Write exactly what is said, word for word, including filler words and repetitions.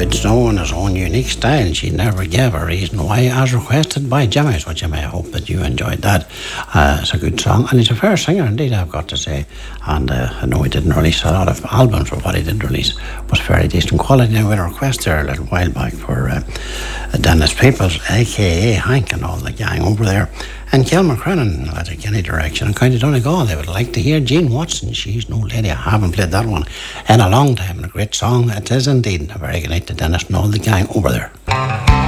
enjoyed Snow in his own unique style. She never gave a reason why, as requested by Jimmy, which I may hope that you enjoyed that. Uh, it's a good song, and he's a fair singer indeed, I've got to say. And uh, I know he didn't release a lot of albums, but what he did release was very decent quality. Now, we had a request there a little while back for uh, Dennis Peoples, aka Hank, and all the gang over there. And Kilmer Crennan, Attic any direction, and County Donegal. They would like to hear Jean Watson. She's no lady. I haven't played that one in a long time, and a great song it is indeed. A very good night to Dennis and all the gang over there.